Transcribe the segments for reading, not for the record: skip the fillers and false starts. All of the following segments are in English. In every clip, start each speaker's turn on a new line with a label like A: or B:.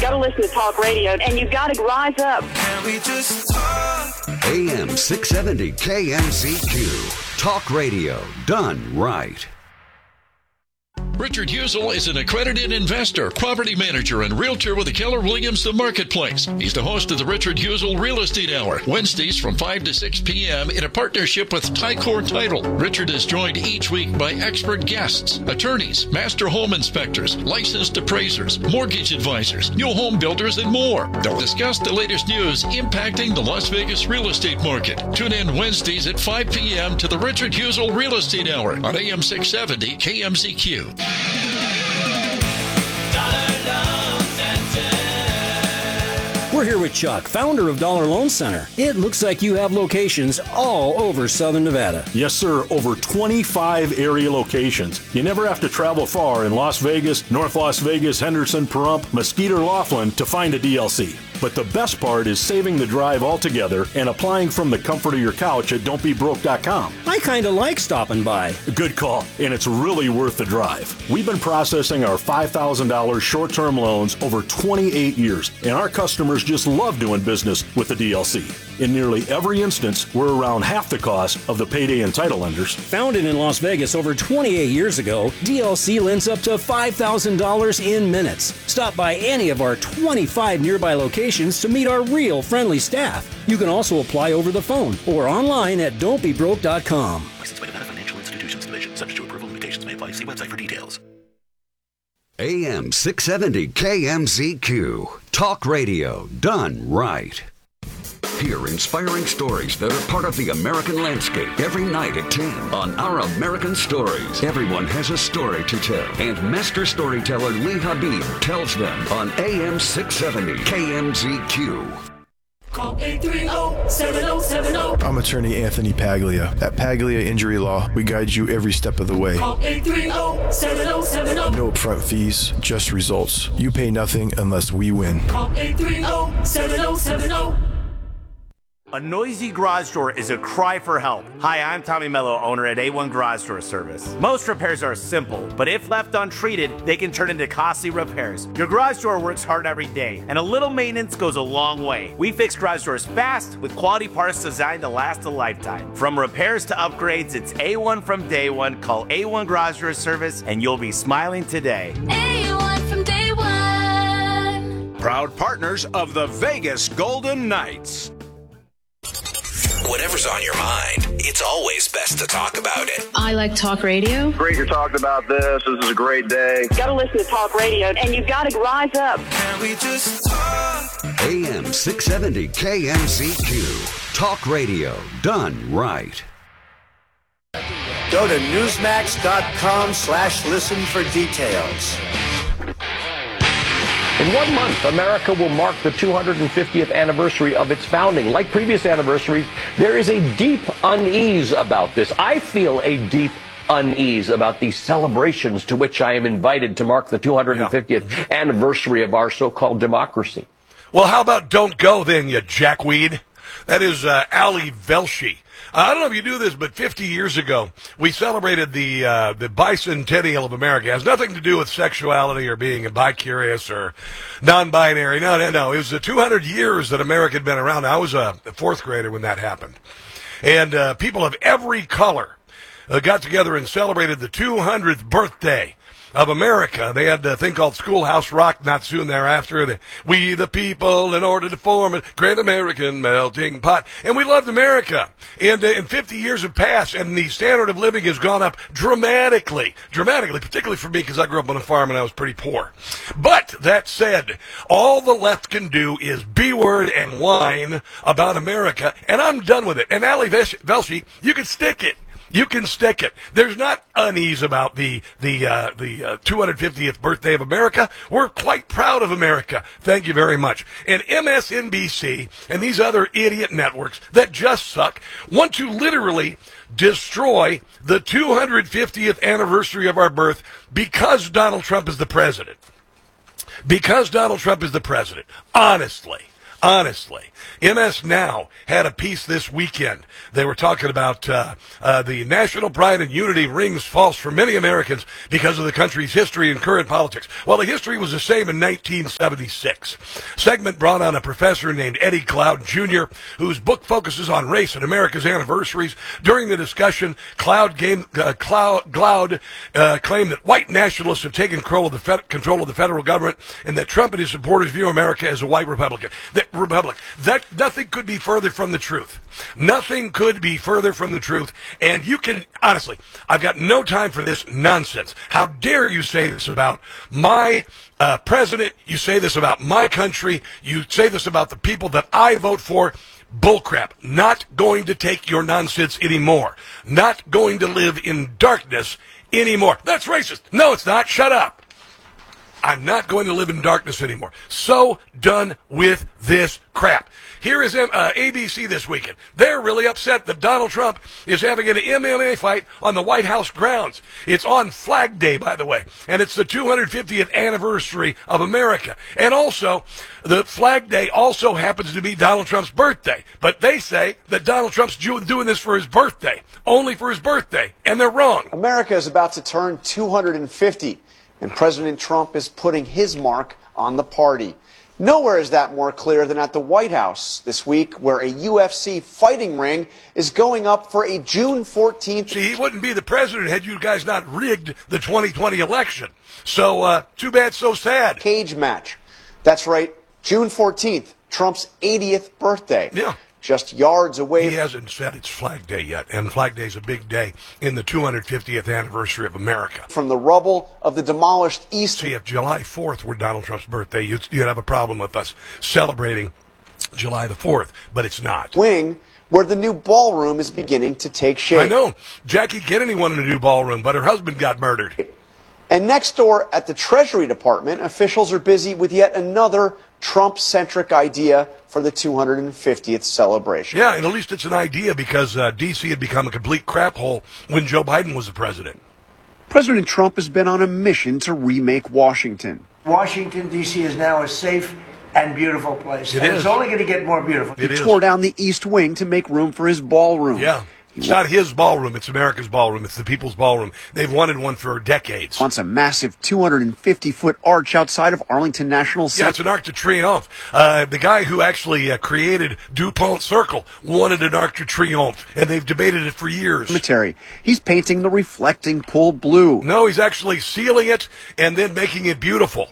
A: got to listen to talk radio, and you got to rise up.
B: Can we just talk?
C: AM 670 KMZQ. Talk radio done right.
D: Richard Husel is an accredited investor, property manager, and realtor with the Keller Williams The Marketplace. He's the host of the Richard Husel Real Estate Hour, Wednesdays from 5 to 6 p.m. in a partnership with Tycor Title. Richard is joined each week by expert guests, attorneys, master home inspectors, licensed appraisers, mortgage advisors, new home builders, and more. They'll discuss the latest news impacting the Las Vegas real estate market. Tune in Wednesdays at 5 p.m. to the Richard Husel Real Estate Hour on AM 670 KMZQ.
E: We're here with Chuck, founder of Dollar Loan Center. It looks like you have locations all over Southern Nevada.
F: Yes, sir. Over 25 area locations. You never have to travel far in Las Vegas, North Las Vegas, Henderson, Pahrump, Mesquite, or Laughlin to find a DLC. But the best part is saving the drive altogether and applying from the comfort of your couch at don'tbebroke.com.
E: I kind of like stopping by.
F: Good call, and it's really worth the drive. We've been processing our $5,000 short-term loans over 28 years, and our customers just love doing business with the DLC. In nearly every instance, we're around half the cost of the payday and title lenders.
E: Founded in Las Vegas over 28 years ago, DLC lends up to $5,000 in minutes. Stop by any of our 25 nearby locations to meet our real friendly staff. You can also apply over the phone or online at don'tbebroke.com.
G: Licensed by Nevada Financial Institutions Division. Subject to approval, limitations may apply. See website for details.
C: AM 670 KMZQ. Talk radio done right. Hear inspiring stories that are part of the American landscape every night at 10 on Our American Stories. Everyone has a story to tell, and master storyteller Lee Habib tells them on AM 670 KMZQ.
B: Call 830-7070.
H: I'm attorney Anthony Paglia. At Paglia Injury Law, we guide you every step of the way.
B: Call 830-7070.
H: No upfront fees, just results. You pay nothing unless we win.
B: Call 830-7070.
I: A noisy garage door is a cry for help. Hi, I'm Tommy Mello, owner at A1 Garage Door Service. Most repairs are simple, but if left untreated, they can turn into costly repairs. Your garage door works hard every day, and a little maintenance goes a long way. We fix garage doors fast with quality parts designed to last a lifetime. From repairs to upgrades, it's A1 from day one. Call A1 Garage Door Service, and you'll be smiling today.
J: A1 from day one.
K: Proud partners of the Vegas Golden Knights.
G: Whatever's on your mind, it's always best to talk about it.
J: I like talk radio.
L: Great you're talking about this. This is a great day.
A: Got to listen to talk radio, and you got to rise up.
B: Can we just talk?
C: AM 670 KMZQ. Talk radio done right.
M: Go to Newsmax.com/listen for details.
N: In 1 month, America will mark the 250th anniversary of its founding. Like previous anniversaries, there is a deep unease about this. I feel a deep unease about these celebrations to which I am invited to mark the 250th anniversary of our so-called democracy.
K: Well, how about don't go then, you jackweed? That is Ali Velshi. I don't know if you knew this, but 50 years ago, we celebrated the bicentennial of America. It has nothing to do with sexuality or being bi-curious or non-binary. No. It was the 200 years that America had been around. I was a fourth grader when that happened. And people of every color got together and celebrated the 200th birthday of America. They had a thing called Schoolhouse Rock not soon thereafter. We the people in order to form a great American melting pot. And we loved America. And 50 years have passed, and the standard of living has gone up dramatically, particularly for me because I grew up on a farm and I was pretty poor. But that said, all the left can do is B-word and whine about America, and I'm done with it. And Ali Velshi, you can stick it. You can stick it. There's not unease about the 250th birthday of America. We're quite proud of America. Thank you very much. And MSNBC and these other idiot networks that just suck want to literally destroy the 250th anniversary of our birth because Donald Trump is the president. Because Donald Trump is the president. Honestly, Honestly, MS Now had a piece this weekend. They were talking about the national pride and unity rings false for many Americans because of the country's history and current politics. Well, the history was the same in 1976. Segment brought on a professor named Eddie Cloud Jr., whose book focuses on race and America's anniversaries. During the discussion, Cloud claimed that white nationalists have taken control of the federal government and that Trump and his supporters view America as a white Republic. That nothing could be further from the truth. Nothing could be further from the truth. And you can, honestly, I've got no time for this nonsense. How dare you say this about my president? You say this about my country. You say this about the people that I vote for. Bullcrap. Not going to take your nonsense anymore. Not going to live in darkness anymore. That's racist. No, it's not. Shut up. I'm not going to live in darkness anymore. So done with this crap. Here is ABC this weekend. They're really upset that Donald Trump is having an MMA fight on the White House grounds. It's on Flag Day, by the way, and it's the 250th anniversary of America. And also, the Flag Day also happens to be Donald Trump's birthday. But they say that Donald Trump's doing this for his birthday, only for his birthday, and they're wrong.
O: America is about to turn 250. And President Trump is putting his mark on the party. Nowhere is that more clear than at the White House this week, where a UFC fighting ring is going up for a June 14th.
K: See, he wouldn't be the president had you guys not rigged the 2020 election. So, too bad, so sad.
O: Cage match. That's right, June 14th, Trump's 80th birthday.
K: Yeah.
O: Just yards away.
K: He hasn't said it's Flag Day yet, and Flag Day is a big day in the 250th anniversary of America.
O: From the rubble of the demolished East.
K: See, if July 4th were Donald Trump's birthday, you'd have a problem with us celebrating July the 4th, but it's not.
O: Wing, where the new ballroom is beginning to take shape.
K: I know. Jackie Kennedy wanted a new ballroom, but her husband got murdered.
O: And next door at the Treasury Department, officials are busy with yet another Trump-centric idea for the 250th celebration.
K: Yeah, and at least it's an idea because D.C. had become a complete crap hole when Joe Biden was the president.
O: President Trump has been on a mission to remake Washington.
M: Washington, D.C. is now a safe and beautiful place. And it's only going to get more beautiful.
O: He tore down the East Wing to make room for his ballroom.
K: Yeah. It's not his ballroom. It's America's ballroom. It's the people's ballroom. They've wanted one for decades.
O: Wants a massive 250-foot arch outside of Arlington National Center.
K: Yeah, it's an Arc de Triomphe. The guy who actually created DuPont Circle wanted an Arc de Triomphe, and they've debated it for years.
O: Cemetery. He's painting the reflecting pool blue.
K: No, he's actually sealing it and then making it beautiful.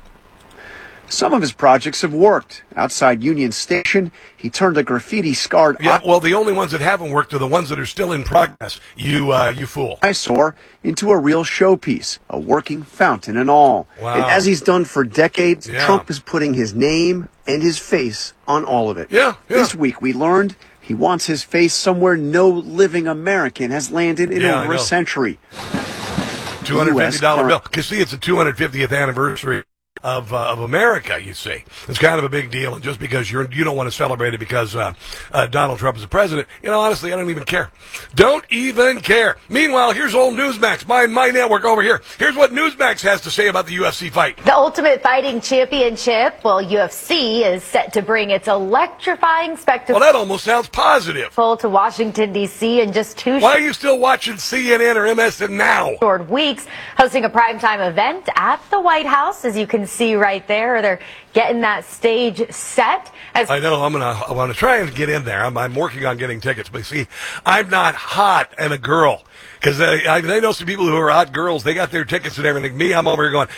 O: Some of his projects have worked. Outside Union Station, he turned a graffiti-scarred...
K: Yeah, well, the only ones that haven't worked are the ones that are still in progress, you fool.
O: Eyesore into a real showpiece, a working fountain and all.
K: Wow.
O: And as he's done for decades, Trump is putting his name and his face on all of it.
K: Yeah.
O: This week we learned he wants his face somewhere no living American has landed in over a century.
K: $250 bill. Because, see, it's the 250th anniversary of America, you see. It's kind of a big deal, and just because you don't want to celebrate it because Donald Trump is the president, honestly, I don't even care. Don't even care. Meanwhile, here's old Newsmax, my network over here. Here's what Newsmax has to say about the UFC fight.
P: The Ultimate Fighting Championship, UFC is set to bring its electrifying spectacle.
K: Well, that almost sounds positive.
P: To Washington, D.C. in just 2
K: Why are you still watching CNN or MSN now?
P: short weeks, hosting a primetime event at the White House, as you can see right there. They're getting that stage set.
K: I know. I want to try and get in there. I'm working on getting tickets, but see, I'm not hot and a girl. Because they know some people who are hot girls. They got their tickets and everything. Me, I'm over here going,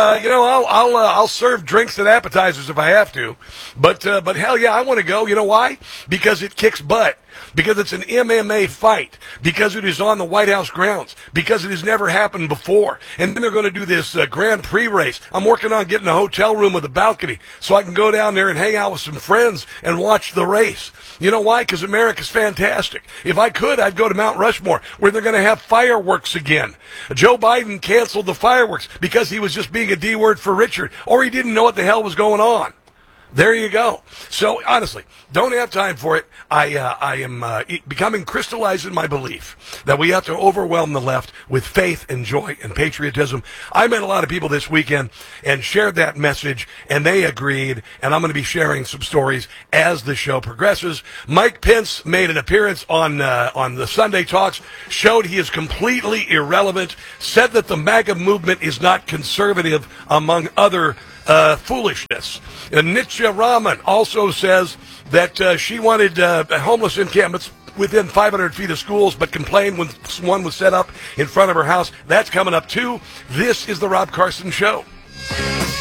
K: I'll serve drinks and appetizers if I have to. But hell yeah, I want to go. You know why? Because it kicks butt. Because it's an MMA fight. Because it is on the White House grounds. Because it has never happened before. And then they're going to do this Grand Prix race. I'm working on getting a hotel room with a balcony so I can go down there and hang out with some friends and watch the race. You know why? Because America's fantastic. If I could, I'd go to Mount Rushmore, where they're going to have fireworks again. Joe Biden canceled the fireworks because he was just being a D word for Richard, or he didn't know what the hell was going on. There you go. So honestly, don't have time for it. I am becoming crystallized in my belief that we have to overwhelm the left with faith and joy and patriotism. I met a lot of people this weekend and shared that message, and they agreed, and I'm going to be sharing some stories as the show progresses. Mike Pence made an appearance on the Sunday Talks, showed he is completely irrelevant, said that the MAGA movement is not conservative, among other foolishness. Nitya Raman also says that she wanted homeless encampments within 500 feet of schools, but complained when one was set up in front of her house. That's coming up too. This is the Rob Carson Show.